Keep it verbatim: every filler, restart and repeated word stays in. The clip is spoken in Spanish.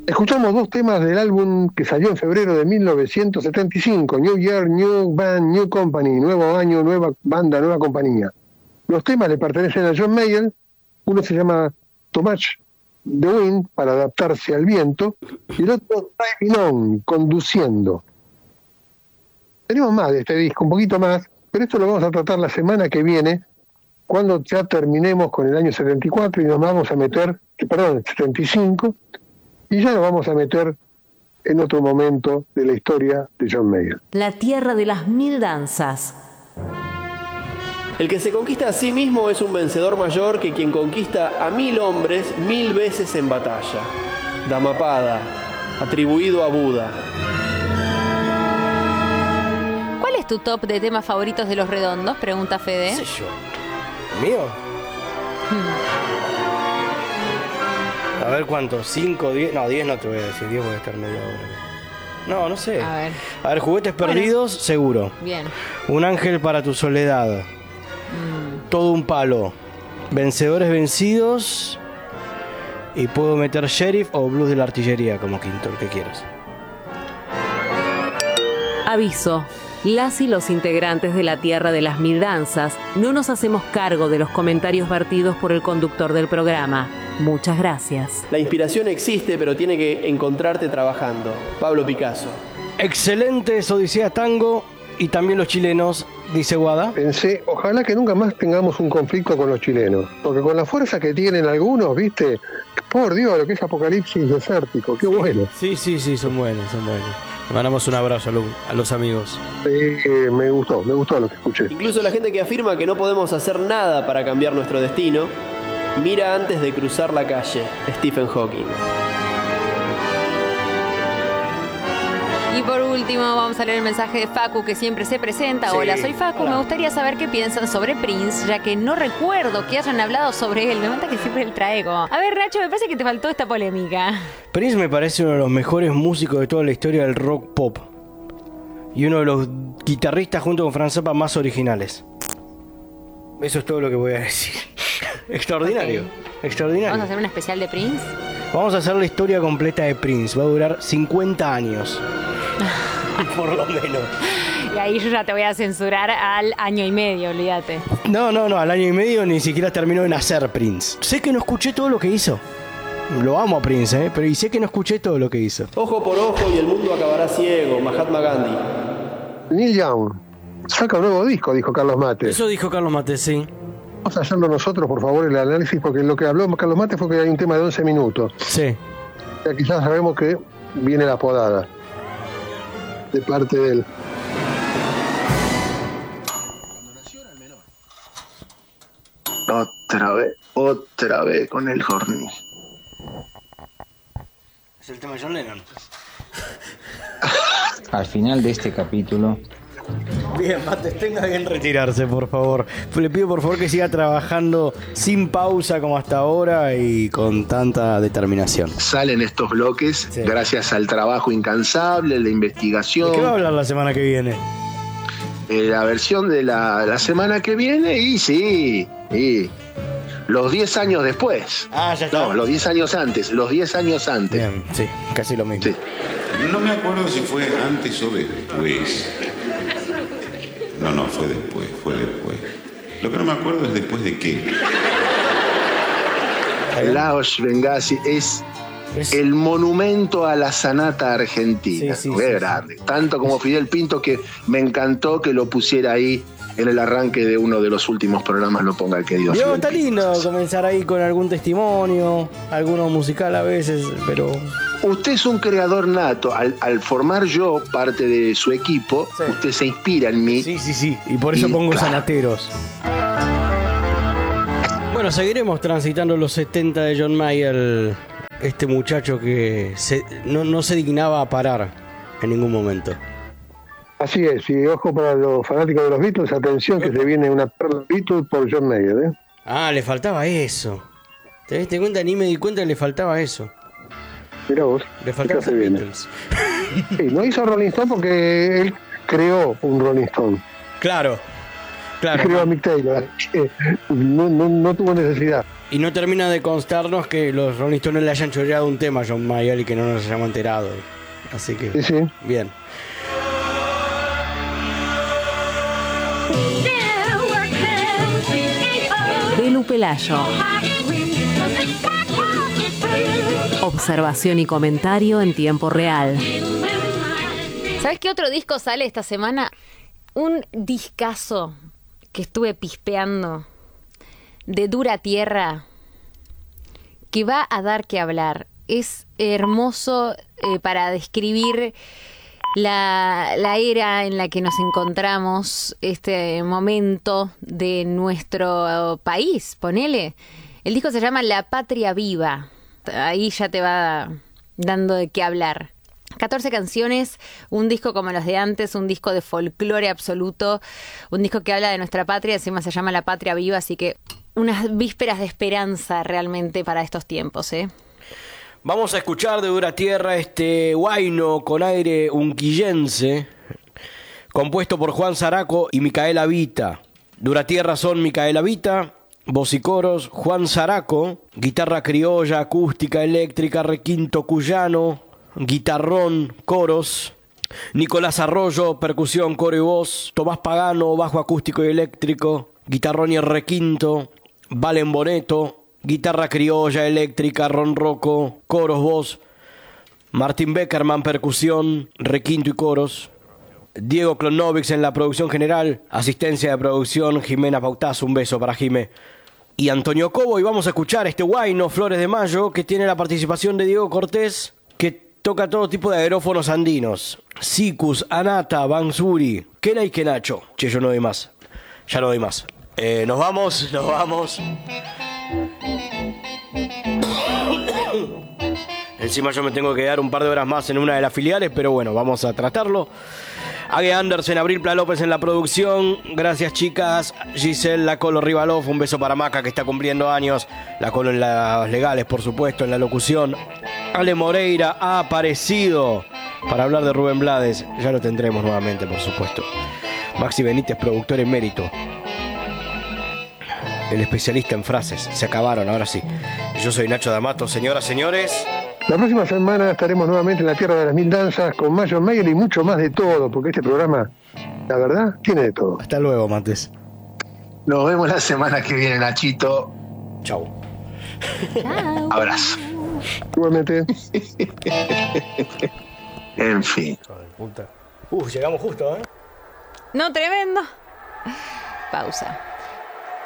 Escuchamos dos temas del álbum que salió en febrero de mil novecientos setenta y cinco, New Year, New Band, New Company, nuevo año, nueva banda, nueva compañía. Los temas le pertenecen a John Mayer, uno se llama Too Much the Wind, para adaptarse al viento, y el otro Driving On, conduciendo. Tenemos más de este disco, un poquito más, pero esto lo vamos a tratar la semana que viene, cuando ya terminemos con el año setenta y cuatro y nos vamos a meter, perdón, el setenta y cinco, y ya nos vamos a meter en otro momento de la historia de John Mayer. La tierra de las mil danzas. El que se conquista a sí mismo es un vencedor mayor que quien conquista a mil hombres mil veces en batalla. Dhammapada, atribuido a Buda. ¿Cuál es tu top de temas favoritos de Los Redondos? Pregunta Fede. ¿Qué sé yo? ¿Mío? Hmm. A ver cuánto, cinco, diez, no, diez no te voy a decir, diez voy a estar media hora. No, no sé. A ver. A ver, Juguetes Bueno. Perdidos, seguro. Bien. Un ángel para tu soledad. Mm. Todo un palo. Vencedores vencidos. Y puedo meter Sheriff o Blues de la Artillería como quinto, el que quieras. Aviso. Las y los integrantes de la Tierra de las Mil Danzas no nos hacemos cargo de los comentarios vertidos por el conductor del programa. Muchas gracias. La inspiración existe, pero tiene que encontrarte trabajando. Pablo Picasso. Excelentes Odisea Tango y también los chilenos, dice Guada. Pensé, ojalá que nunca más tengamos un conflicto con los chilenos, porque con la fuerza que tienen algunos, ¿viste? Por Dios, lo que es apocalipsis desértico, qué bueno. Sí, sí, sí, son buenos, son buenos. Le mandamos un abrazo a, lo, a los amigos. Eh, me gustó, me gustó lo que escuché. Incluso la gente que afirma que no podemos hacer nada para cambiar nuestro destino, mira antes de cruzar la calle. Stephen Hawking. Y por último vamos a leer el mensaje de Facu, que siempre se presenta. Sí. Hola, soy Facu. Hola. Me gustaría saber qué piensan sobre Prince, ya que no recuerdo que hayan hablado sobre él. Me mata que siempre el traigo. A ver, Nacho, me parece que te faltó esta polémica. Prince me parece uno de los mejores músicos de toda la historia del rock pop. Y uno de los guitarristas junto con Franz Zappa más originales. Eso es todo lo que voy a decir. Extraordinario, Ok. extraordinario. Vamos a hacer un especial de Prince. Vamos a hacer la historia completa de Prince. Va a durar cincuenta años. Por lo menos. Y ahí yo ya te voy a censurar al año y medio, olvídate. No, no, no, al año y medio ni siquiera terminó de nacer Prince. Sé que no escuché todo lo que hizo. Lo amo a Prince, ¿eh? Pero y sé que no escuché todo lo que hizo. Ojo por ojo y el mundo acabará ciego. Mahatma Gandhi. Neil Young saca un nuevo disco, dijo Carlos Mate. Eso dijo Carlos Mate, sí. Vamos a hacerlo nosotros, por favor, el análisis, porque lo que habló Carlos Mate fue que hay un tema de once minutos. Sí. Ya que ya sabemos que viene la podada de parte de él. Otra vez, otra vez con el horny. Es el tema de John Lennon. Al final de este capítulo, Bien, Mate, tenga bien retirarse, por favor. Le pido por favor que siga trabajando sin pausa como hasta ahora y con tanta determinación. Salen estos bloques Sí. gracias al trabajo incansable, la investigación. ¿De qué va a hablar la semana que viene? Eh, la versión de la, la semana que viene y sí, y los diez años después. Ah, ya está. No, los diez años antes, los diez años antes. Bien, sí, casi lo mismo. Sí. No me acuerdo si fue antes o después. No, no, fue después, fue después. Lo que no me acuerdo es después de qué. Laos Benghazi es Es- el monumento a la sanata argentina. Sí, sí, Qué sí, grande. Tanto como Fidel Pinto, que me encantó que lo pusiera ahí en el arranque de uno de los últimos programas, lo ponga el querido Diego, Fidel está lindo Pinto. comenzar ahí con algún testimonio, alguno musical a veces, pero... Usted es un creador nato. Al, al formar yo parte de su equipo, Sí. usted se inspira en mí. Sí, sí, sí, y por eso Y, pongo claro. sanateros. Bueno, seguiremos transitando los setenta de John Mayer, este muchacho que se- no, no se dignaba a parar en ningún momento. Así es, y ojo para los fanáticos de los Beatles, atención que se viene una perla Beatles por John Mayer, ¿eh? Ah, le faltaba eso. ¿Te diste cuenta? Ni me di cuenta que le faltaba eso. Mirá vos, Le faltaba acá se ser viene. Beatles. Sí, no hizo Rolling Stone porque él creó un Rolling Stone. Claro, claro. Creó a Mick Taylor, que no, no, no tuvo necesidad. Y no termina de constarnos que los Rolling Stones le hayan choreado un tema a John Mayall y que no nos hayamos enterado. Así que, Sí, sí. bien. Belu Pelayo. Observación y comentario en tiempo real. ¿Sabes qué otro disco sale esta semana? Un discazo que estuve pispeando de Dura Tierra que va a dar que hablar. Es hermoso eh, para describir la, la era en la que nos encontramos, este momento de nuestro país, ponele. El disco se llama La Patria Viva. Ahí ya te va dando de qué hablar. catorce canciones, un disco como los de antes, un disco de folclore absoluto, un disco que habla de nuestra patria, encima se llama La Patria Viva, así que unas vísperas de esperanza realmente para estos tiempos, ¿eh? Vamos a escuchar de Dura Tierra este huayno con aire unquillense, compuesto por Juan Zaraco y Micaela Vita. Dura Tierra son Micaela Vita, voz y coros, Juan Zaraco, guitarra criolla, acústica, eléctrica, requinto cuyano, guitarrón, coros, Nicolás Arroyo, percusión, coro y voz, Tomás Pagano, bajo acústico y eléctrico, guitarrón y requinto, Valen Boneto, guitarra criolla, eléctrica, ronroco, coros, voz, Martín Beckerman, percusión, requinto y coros, Diego Klonovics en la producción general, asistencia de producción, Jimena Pautazo, un beso para Jime, y Antonio Cobo, y vamos a escuchar este huayno, Flores de Mayo, que tiene la participación de Diego Cortés, que toca todo tipo de aerófonos andinos. Sicus, Anata, Bansuri, Kena y Kenacho. Che, yo no doy más. Ya no doy más. Eh, nos vamos, nos vamos. Encima yo me tengo que quedar un par de horas más en una de las filiales, pero bueno, vamos a tratarlo. Ague Andersen, Abril Pla López en la producción. Gracias, chicas. Giselle La Colo Rivalov, un beso para Maca que está cumpliendo años. La Colo en las legales, por supuesto, en la locución. Ale Moreira ha aparecido para hablar de Rubén Blades. Ya lo tendremos nuevamente, por supuesto. Maxi Benítez, productor emérito. El especialista en frases. Se acabaron, ahora sí. Yo soy Nacho D'Amato, señoras, señores. La próxima semana estaremos nuevamente en la Tierra de las Mil Danzas con Mayo Mayer y mucho más de todo, porque este programa, la verdad, tiene de todo. Hasta luego, Mates. Nos vemos la semana que viene, Nachito. Chau. Chao. Abrazo. Igualmente. En fin. Uf, llegamos justo, ¿eh? No, tremendo. Pausa.